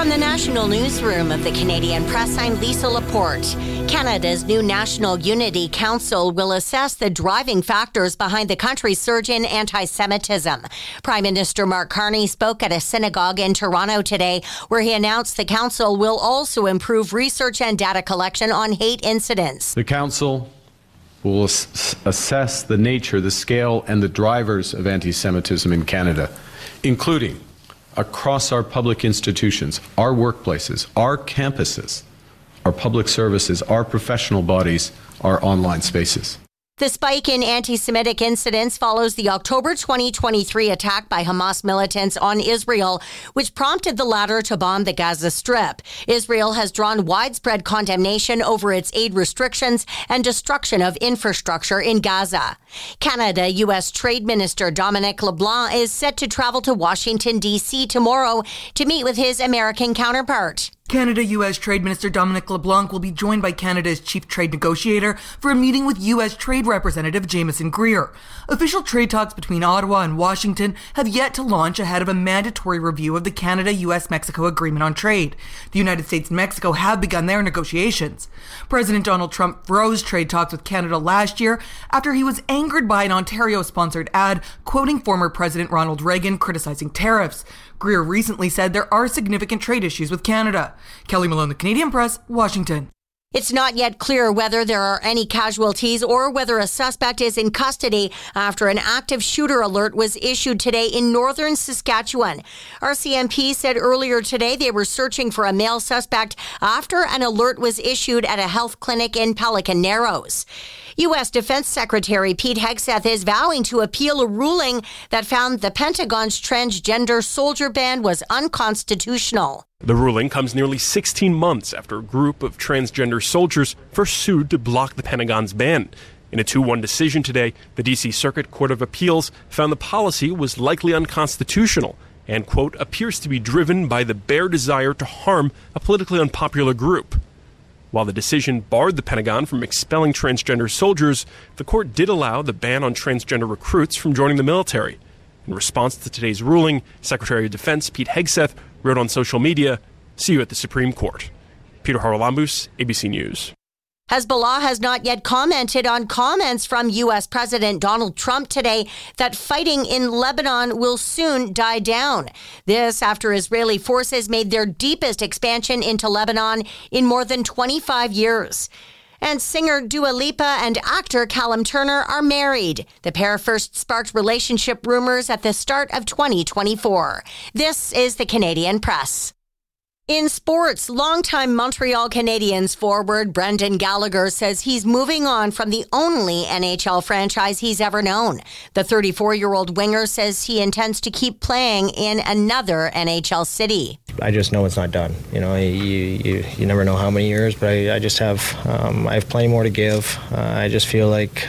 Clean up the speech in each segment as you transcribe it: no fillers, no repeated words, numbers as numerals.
From the National Newsroom of the Canadian Press, I'm Lisa Laporte. Canada's new National Unity Council will assess the driving factors behind the country's surge in anti-Semitism. Prime Minister Mark Carney spoke at a synagogue in Toronto today, where he announced the council will also improve research and data collection on hate incidents. The council will assess the nature, the scale, and the drivers of anti-Semitism in Canada, including across our public institutions, our workplaces, our campuses, our public services, our professional bodies, our online spaces. The spike in anti-Semitic incidents follows the October 2023 attack by Hamas militants on Israel, which prompted the latter to bomb the Gaza Strip. Israel has drawn widespread condemnation over its aid restrictions and destruction of infrastructure in Gaza. Canada-U.S. Trade Minister Dominic LeBlanc is set to travel to Washington, D.C. tomorrow to meet with his American counterpart. Canada-U.S. Trade Minister Dominic LeBlanc will be joined by Canada's chief trade negotiator for a meeting with U.S. Trade Representative Jameson Greer. Official trade talks between Ottawa and Washington have yet to launch ahead of a mandatory review of the Canada-U.S.-Mexico Agreement on Trade. The United States and Mexico have begun their negotiations. President Donald Trump froze trade talks with Canada last year after he was angered by an Ontario-sponsored ad quoting former President Ronald Reagan criticizing tariffs. Greer recently said there are significant trade issues with Canada. Kelly Malone, The Canadian Press, Washington. It's not yet clear whether there are any casualties or whether a suspect is in custody after an active shooter alert was issued today in northern Saskatchewan. RCMP said earlier today they were searching for a male suspect after an alert was issued at a health clinic in Pelican Narrows. U.S. Defense Secretary Pete Hegseth is vowing to appeal a ruling that found the Pentagon's transgender soldier ban was unconstitutional. The ruling comes nearly 16 months after a group of transgender soldiers first sued to block the Pentagon's ban. In a 2-1 decision today, the D.C. Circuit Court of Appeals found the policy was likely unconstitutional and, quote, appears to be driven by the bare desire to harm a politically unpopular group. While the decision barred the Pentagon from expelling transgender soldiers, the court did allow the ban on transgender recruits from joining the military. In response to today's ruling, Secretary of Defense Pete Hegseth wrote on social media, "See you at the Supreme Court." Peter Haralambous, ABC News. Hezbollah has not yet commented on comments from U.S. President Donald Trump today that fighting in Lebanon will soon die down. This after Israeli forces made their deepest expansion into Lebanon in more than 25 years. And singer Dua Lipa and actor Callum Turner are married. The pair first sparked relationship rumors at the start of 2024. This is the Canadian Press. In sports, longtime Montreal Canadiens forward Brendan Gallagher says he's moving on from the only NHL franchise he's ever known. The 34-year-old winger says he intends to keep playing in another NHL city. I just know it's not done. You know, you never know how many years, but I just have I have plenty more to give. I just feel like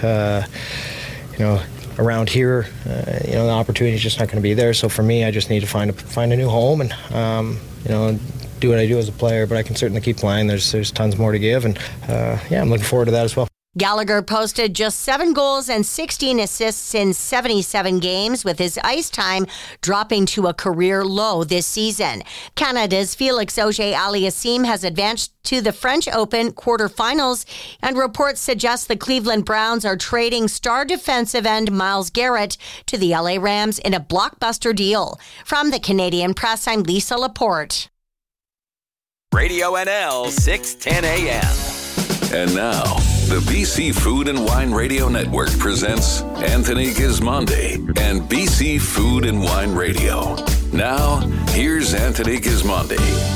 around here, the opportunity is just not going to be there. So for me, I just need to find a new home and do what I do as a player, but I can certainly keep playing. There's tons more to give, and I'm looking forward to that as well. Gallagher posted just 7 goals and 16 assists in 77 games, with his ice time dropping to a career low this season. Canada's Felix Auger-Aliassime has advanced to the French Open quarterfinals, and reports suggest the Cleveland Browns are trading star defensive end Myles Garrett to the LA Rams in a blockbuster deal. From the Canadian Press, I'm Lisa Laporte. Radio NL 610 AM. And now, the BC Food and Wine Radio Network presents Anthony Gismondi and BC Food and Wine Radio. Now, here's Anthony Gismondi.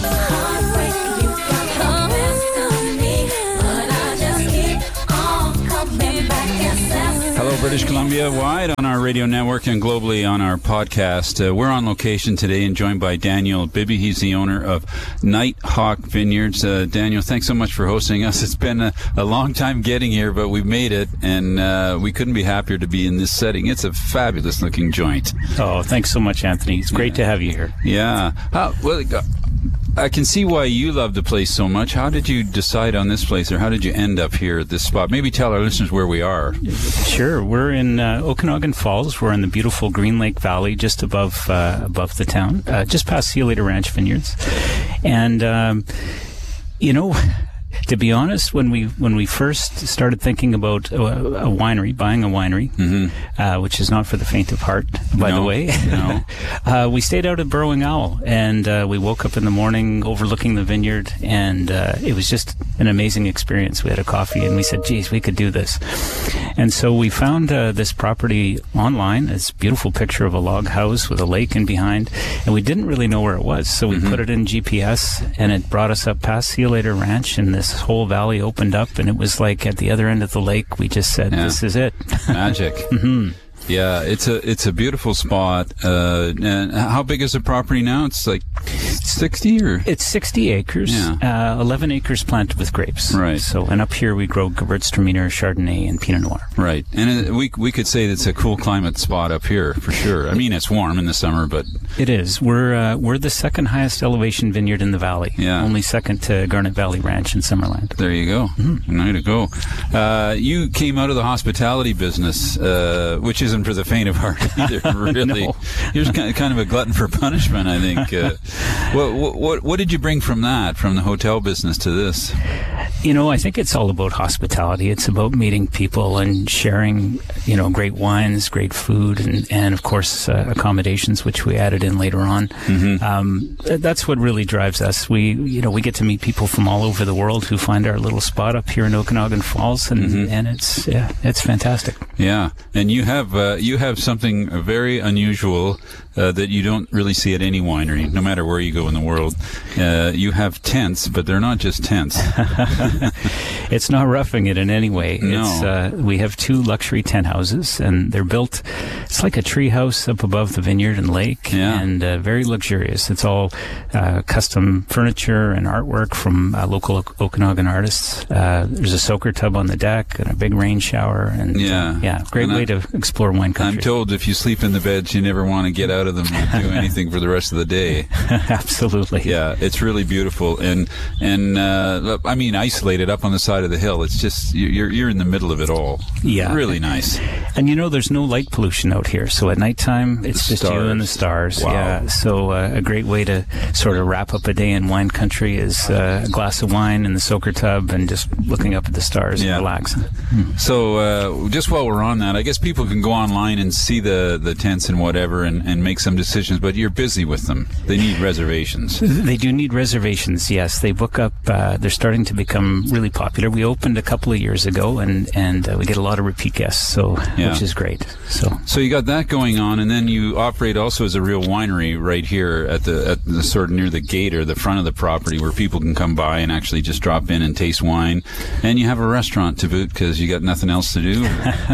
Hello, British Columbia, wide on our radio network and globally on our podcast. We're on location today and joined by Daniel Bibby. He's the owner of Nighthawk Vineyards. Daniel, thanks so much for hosting us. It's been a long time getting here, but we've made it, and we couldn't be happier to be in this setting. It's a fabulous-looking joint. Oh, thanks so much, Anthony. It's great to have you here. Yeah. I can see why you love the place so much. How did you decide on this place, or how did you end up here at this spot? Maybe tell our listeners where we are. Sure. We're in Okanagan Falls. We're in the beautiful Green Lake Valley, just above the town, just past See You Later Ranch Vineyards. And, to be honest, when we first started thinking about buying a winery, which is not for the faint of heart, by the way, we stayed out at Burrowing Owl, and we woke up in the morning overlooking the vineyard, and it was just an amazing experience. We had a coffee, and we said, geez, we could do this. And so we found this property online, this beautiful picture of a log house with a lake in behind, and we didn't really know where it was, so we put it in GPS, and it brought us up past See You Later Ranch, and this whole valley opened up, and it was like at the other end of the lake. We just said, this is it. Magic. Yeah, it's a beautiful spot. And how big is the property now? It's like 60 or? It's 60 acres. Yeah. 11 acres planted with grapes. Right. So, and up here we grow Gewürztraminer, Chardonnay, and Pinot Noir. Right. And we could say it's a cool climate spot up here for sure. I mean, it's warm in the summer, but it is. We're the second highest elevation vineyard in the valley. Yeah. Only second to Garnet Valley Ranch in Summerland. There you go. Way to go. You came out of the hospitality business, which isn't for the faint of heart either, really. No. You're kind of a glutton for punishment, I think. What did you bring from that, from the hotel business to this? I think it's all about hospitality. It's about meeting people and sharing, great wines, great food, and of course, accommodations, which we added in later on. That's what really drives us. We get to meet people from all over the world who find our little spot up here in Okanagan Falls, and it's fantastic. Yeah, and you have something very unusual that you don't really see at any winery, no matter where you go in the world. You have tents, but they're not just tents. It's not roughing it in any way. No. We have 2 luxury tent houses, and they're built, it's like a tree house up above the vineyard and lake, and very luxurious. It's all custom furniture and artwork from local Okanagan artists. There's a soaker tub on the deck and a big rain shower, and great way to explore wine country. I'm told if you sleep in the beds, you never want to get out of them and do anything for the rest of the day. Absolutely. Yeah, it's really beautiful, and I mean, isolated up on the side of the hill. It's just you're in the middle of it all. Yeah, really nice. And there's no light pollution out here, so at nighttime it's just you and the stars. Wow. Yeah, so a great way to sort of wrap up a day in wine country is a glass of wine in the soaker tub and just looking up at the stars and relaxing. So just while we're on that, I guess people can go online and see the tents and whatever and make some decisions, but you're busy with them. They need reservations. They do need reservations, yes. They book up. They're starting to become really popular. We opened a couple of years ago, and we get a lot of repeat guests, which is great. So you got that going on, and then you operate also as a real winery right here at the sort of near the gate or the front of the property, where people can come by and actually just drop in and taste wine. And you have a restaurant to boot because you got nothing else to do.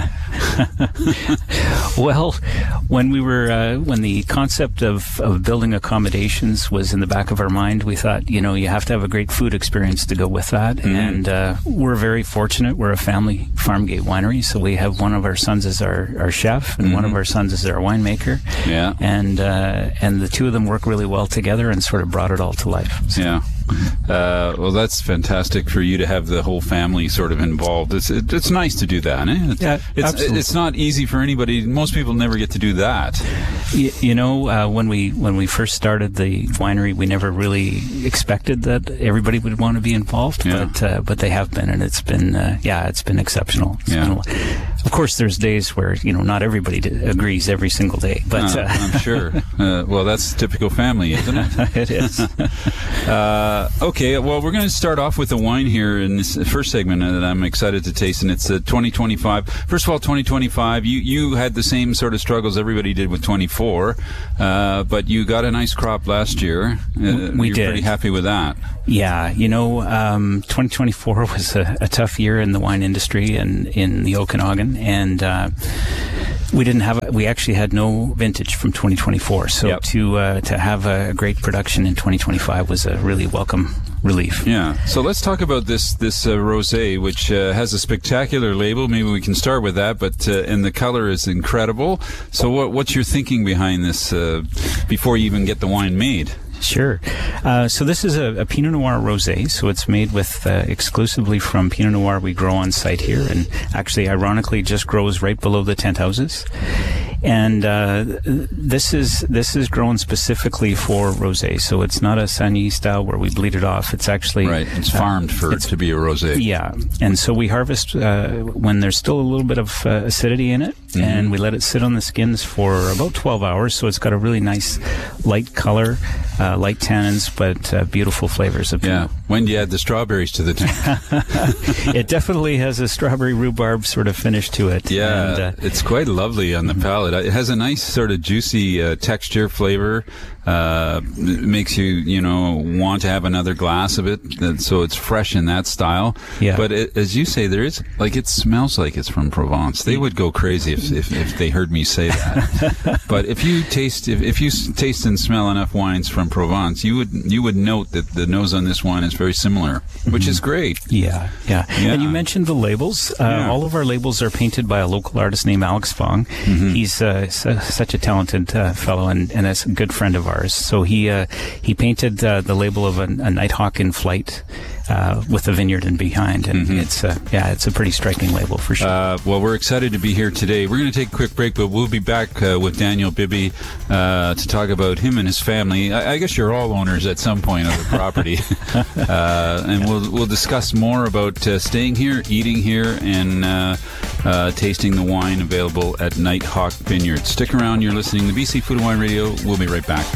Well, when the concept of building accommodations was in the back of our mind, we thought, you have to have a great food experience to go with that. And we're very fortunate. We're a family farm gate winery, so we have one of our sons as our chef, and one of our sons is our winemaker. Yeah. And the two of them work really well together and sort of brought it all to life. So. Yeah. Well, that's fantastic for you to have the whole family sort of involved. It's nice to do that, eh? Absolutely. It's not easy for anybody. Most people never get to do that. When we first started the winery, we never really expected that everybody would want to be involved, but they have been, and it's been exceptional. Of course, there's days where not everybody agrees every single day, but I'm sure. Well, that's typical family, isn't it? It is. Okay, well, we're going to start off with a wine here in this first segment that I'm excited to taste, and it's 2025. First of all, 2025, you had the same sort of struggles everybody did with 24, but you got a nice crop last year. We did. Pretty happy with that. Yeah, 2024 was a tough year in the wine industry and in the Okanagan, and we actually had no vintage from 2024. So to have a great production in 2025 was a really welcome relief. Yeah. So let's talk about this rosé, which has a spectacular label. Maybe we can start with that. But and the color is incredible. So what's your thinking behind this before you even get the wine made? Sure. So this is a Pinot Noir rosé. So it's made with exclusively from Pinot Noir we grow on site here, and actually, ironically, just grows right below the tent houses. And this is grown specifically for rosé. So it's not a Sagny style where we bleed it off. It's actually it's farmed to be a rosé. Yeah, and so we harvest when there's still a little bit of acidity in it, and we let it sit on the skins for about 12 hours. So it's got a really nice light color, light tannins, but beautiful flavors of. Yeah. When do you add the strawberries to the tank? It definitely has a strawberry rhubarb sort of finish to it. Yeah, and, it's quite lovely on the palate. It has a nice sort of juicy texture, flavor. It makes you want to have another glass of it. So it's fresh in that style. Yeah. But as you say, there is it smells like it's from Provence. They would go crazy if they heard me say that. But if you taste and smell enough wines from Provence, you would note that the nose on this wine is very similar, which is great. Yeah. And you mentioned the labels. All of our labels are painted by a local artist named Alex Fong. He's such a talented fellow and a good friend of ours. So he painted the label of a Nighthawk in flight with the vineyard in behind, and it's a pretty striking label for sure. Well, we're excited to be here today. We're going to take a quick break, but we'll be back with Daniel Bibby to talk about him and his family. I guess you're all owners at some point of the property, and we'll discuss more about staying here, eating here, and tasting the wine available at Nighthawk Vineyard. Stick around. You're listening to BC Food and Wine Radio. We'll be right back.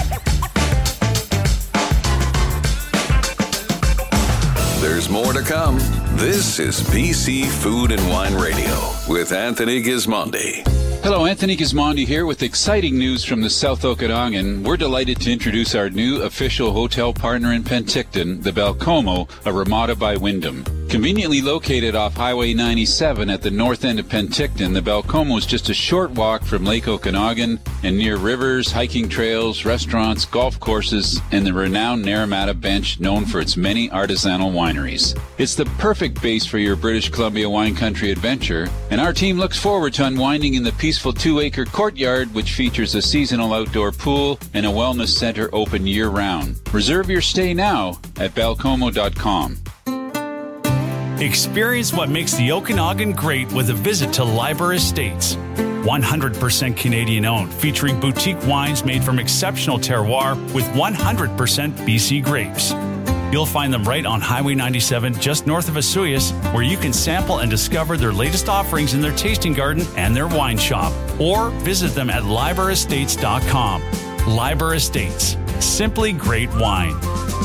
There's more to come. This is BC Food and Wine Radio with Anthony Gismondi. Hello, Anthony Gismondi here with exciting news from the South Okanagan. We're delighted to introduce our new official hotel partner in Penticton, the Belcomo, a Ramada by Wyndham. Conveniently located off Highway 97 at the north end of Penticton, the Belcomo is just a short walk from Lake Okanagan and near rivers, hiking trails, restaurants, golf courses, and the renowned Naramata Bench, known for its many artisanal wineries. It's the perfect base for your British Columbia wine country adventure, and our team looks forward to unwinding in the peaceful 2-acre courtyard, which features a seasonal outdoor pool and a wellness center open year-round. Reserve your stay now at belcomo.com. Experience what makes the Okanagan great with a visit to Liber Estates. 100% Canadian owned, featuring boutique wines made from exceptional terroir with 100% BC grapes. You'll find them right on Highway 97 just north of Osoyoos, where you can sample and discover their latest offerings in their tasting garden and their wine shop. Or visit them at liberestates.com. Liber Estates. Simply great wine.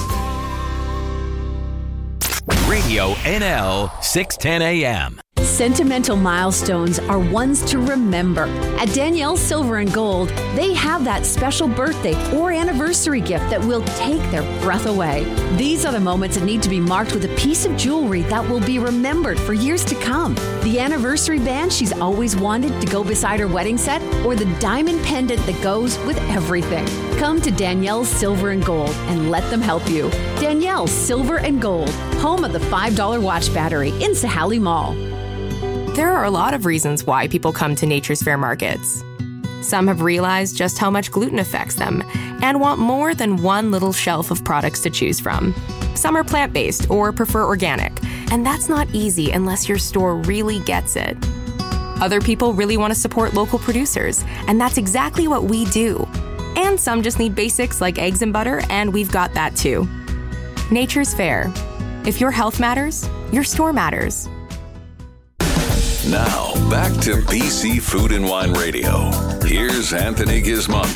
Radio NL 610 AM. Sentimental milestones are ones to remember. At Danielle's Silver and Gold, they have that special birthday or anniversary gift that will take their breath away. These are the moments that need to be marked with a piece of jewelry that will be remembered for years to come. The anniversary band she's always wanted to go beside her wedding set, or the diamond pendant that goes with everything. Come to Danielle's Silver and Gold and let them help you. Danielle's Silver and Gold, home of the $5 watch battery in Sahali Mall. There are a lot of reasons why people come to Nature's Fair markets. Some have realized just how much gluten affects them and want more than one little shelf of products to choose from. Some are plant-based or prefer organic, and that's not easy unless your store really gets it. Other people really want to support local producers, and that's exactly what we do. And some just need basics like eggs and butter, and we've got that too. Nature's Fair. If your health matters, your store matters. Now, back to BC Food and Wine Radio. Here's Anthony Gismondi.